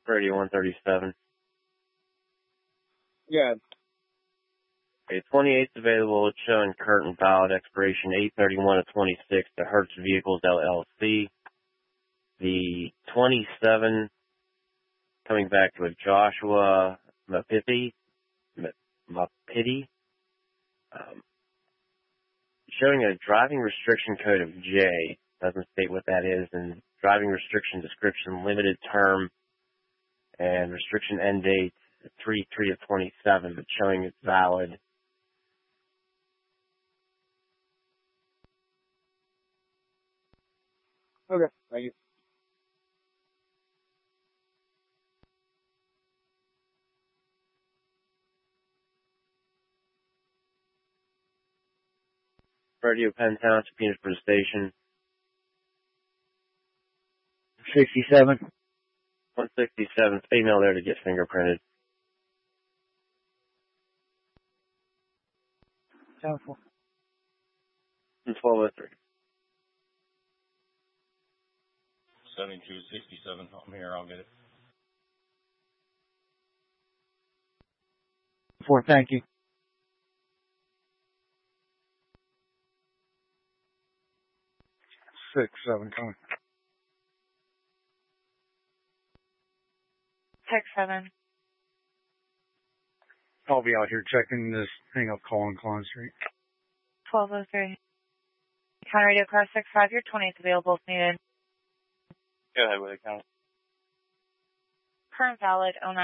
Radio 137. Yeah. Okay, 28's available. It's showing current valid expiration 8/31 of 26 to Hertz Vehicles LLC. The 27 coming back with Joshua Mapiti, showing a driving restriction code of J. Doesn't state what that is, and driving restriction description, limited term, and restriction end date 3/3 of 27, but showing it's valid. Okay, thank you. Radio Penn Township, Petersburg Station. 67. 167, female there to get fingerprinted. 10-4. 1203. 7267. I'm here. I'll get it. 4, thank you. 6-7 coming. 6-7. I'll be out here checking this thing up calling Klein Street. 1203. County Radio Car 65, your 20th available if needed. Go ahead with it, Count. Current valid 09.